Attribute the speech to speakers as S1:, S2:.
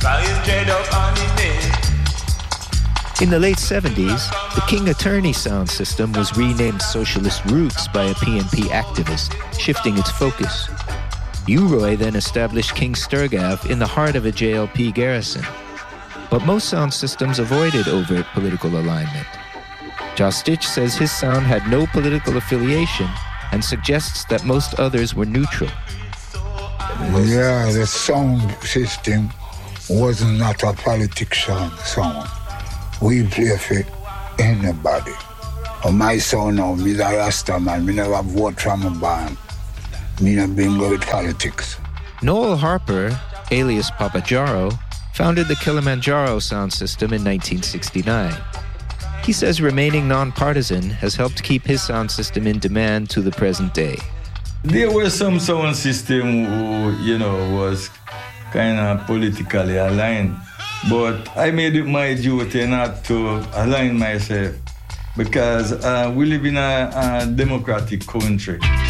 S1: In the late 70s, the King Attorney sound system was renamed Socialist Roots by a PNP activist, shifting its focus. U-Roy then established King Sturgav in the heart of a JLP garrison. But most sound systems avoided overt political alignment. Joss Stitch says his sound had no political affiliation and suggests that most others were neutral.
S2: Yeah, the sound system was not a politician sound. We play for anybody. My sound now, me a Rasta man, me never vote from a band. Me no bingo with politics.
S1: Noel Harper, alias Papa Jaro, founded the Kilimanjaro sound system in 1969. He says remaining nonpartisan has helped keep his sound system in demand to the present day.
S3: There were some sound system who, was kind of politically aligned. But I made it my duty not to align myself because we live in a democratic country.